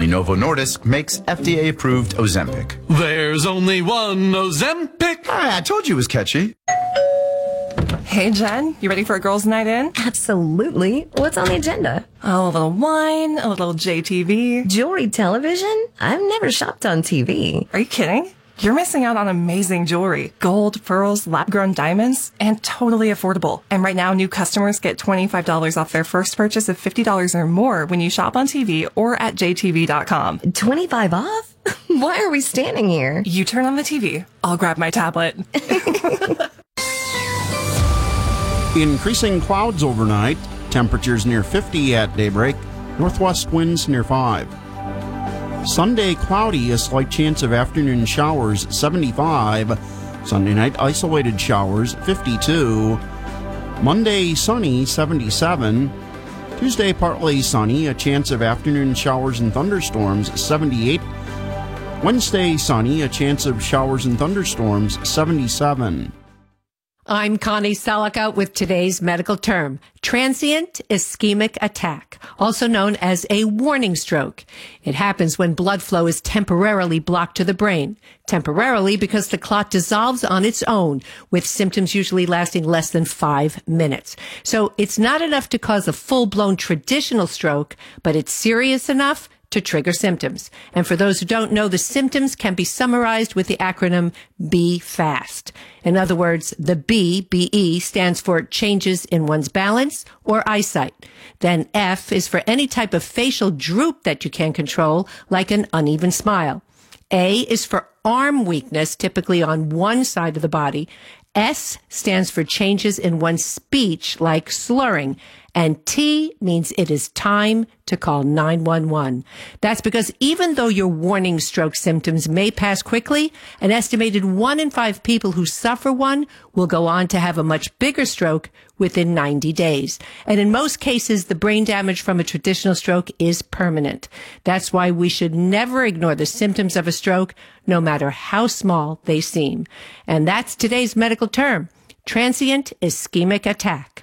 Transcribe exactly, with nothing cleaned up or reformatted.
Novo Nordisk makes F D A-approved Ozempic. There's only one Ozempic. Ah, I told you it was catchy. Hey, Jen, you ready for a girls' night in? Absolutely. What's on the agenda? Oh, a little wine, a little J T V. Jewelry television? I've never shopped on T V. Are you kidding? You're missing out on amazing jewelry. Gold, pearls, lab-grown diamonds, and totally affordable. And right now, new customers get twenty-five dollars off their first purchase of fifty dollars or more when you shop on T V or at J T V dot com. twenty-five off? Why are we standing here? You turn on the T V. I'll grab my tablet. Increasing clouds overnight. Temperatures near fifty at daybreak. Northwest winds near five. Sunday cloudy, a slight chance of afternoon showers, seventy-five. Sunday night isolated showers, fifty-two. Monday sunny, seventy-seven. Tuesday partly sunny, a chance of afternoon showers and thunderstorms, seventy-eight. Wednesday sunny, a chance of showers and thunderstorms, seventy-seven. I'm Connie Selica with today's medical term, transient ischemic attack, also known as a warning stroke. It happens when blood flow is temporarily blocked to the brain. Temporarily because the clot dissolves on its own, with symptoms usually lasting less than five minutes. So it's not enough to cause a full-blown traditional stroke, but it's serious enough to trigger symptoms. And for those who don't know, the symptoms can be summarized with the acronym B FAST. In other words, the B, B E, stands for changes in one's balance or eyesight. Then F is for any type of facial droop that you can control, like an uneven smile. A is for arm weakness, typically on one side of the body. S stands for changes in one's speech, like slurring. And T means it is time to call nine one one. That's because even though your warning stroke symptoms may pass quickly, an estimated one in five people who suffer one will go on to have a much bigger stroke within ninety days. And in most cases, the brain damage from a traditional stroke is permanent. That's why we should never ignore the symptoms of a stroke, no matter how small they seem. And that's today's medical term, transient ischemic attack.